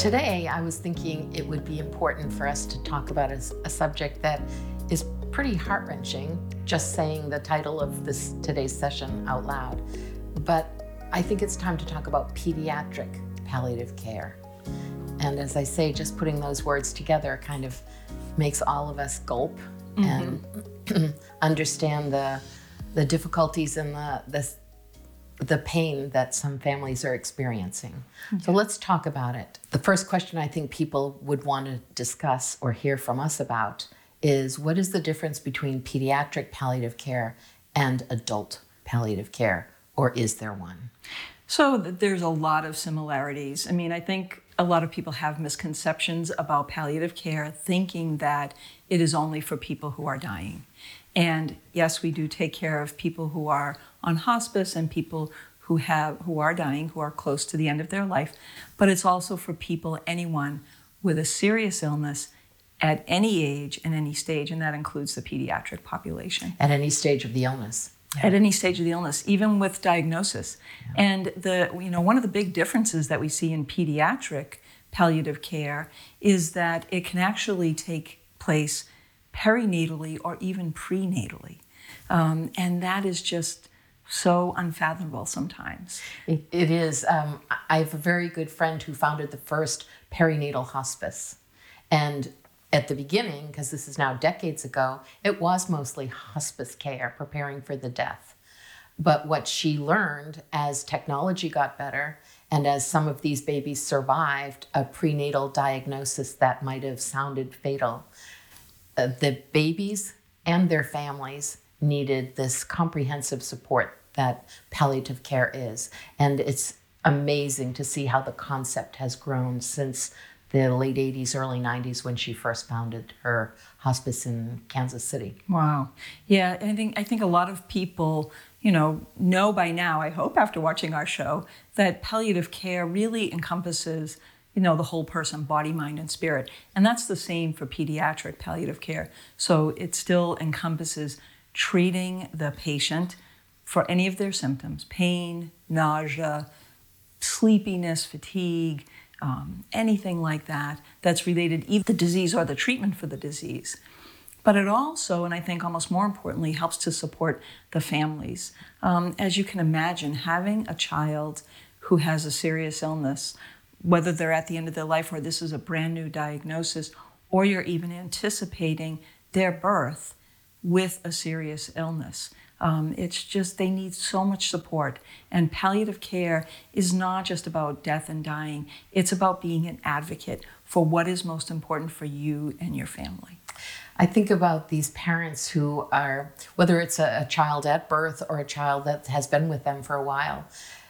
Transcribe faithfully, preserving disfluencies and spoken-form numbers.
Today, I was thinking it would be important for us to talk about a, a subject that is pretty heart-wrenching, just saying the title of this today's session out loud. But I think it's time to talk about pediatric palliative care. And as I say, just putting those words together kind of makes all of us gulp mm-hmm. and understand the the difficulties and the, the the pain that some families are experiencing. Okay. So let's talk about it. The first question I think people would want to discuss or hear from us about is, what is the difference between pediatric palliative care and adult palliative care, or is there one? So there's a lot of similarities. I mean, I think a lot of people have misconceptions about palliative care, thinking that it is only for people who are dying. And yes, we do take care of people who are on hospice and people who have who are dying, who are close to the end of their life. But it's also for people, anyone with a serious illness at any age and any stage, and that includes the pediatric population. At any stage of the illness. Yeah. At any stage of the illness, even with diagnosis. Yeah. And the you know one of the big differences that we see in pediatric palliative care is that it can actually take place perinatally or even prenatally. Um, and that is just so unfathomable sometimes. It, it is. Um, I have a very good friend who founded the first perinatal hospice. And at the beginning, because this is now decades ago, it was mostly hospice care, preparing for the death. But what she learned as technology got better and as some of these babies survived a prenatal diagnosis that might have sounded fatal, uh, the babies and their families needed this comprehensive support that palliative care is. And it's amazing to see how the concept has grown since the late eighties, early nineties, when she first founded her hospice in Kansas City. Wow. Yeah, and I think, I think a lot of people, you know, know by now, I hope after watching our show, that palliative care really encompasses, you know, the whole person, body, mind, and spirit. And that's the same for pediatric palliative care. So it still encompasses treating the patient for any of their symptoms, pain, nausea, sleepiness, fatigue, um, anything like that that's related either to the disease or the treatment for the disease. But it also, and I think almost more importantly, helps to support the families. Um, as you can imagine, having a child who has a serious illness, whether they're at the end of their life or this is a brand new diagnosis, or you're even anticipating their birth with a serious illness. Um, it's just, they need so much support. And palliative care is not just about death and dying. It's about being an advocate for what is most important for you and your family. I think about these parents who are, whether it's a, a child at birth or a child that has been with them for a while,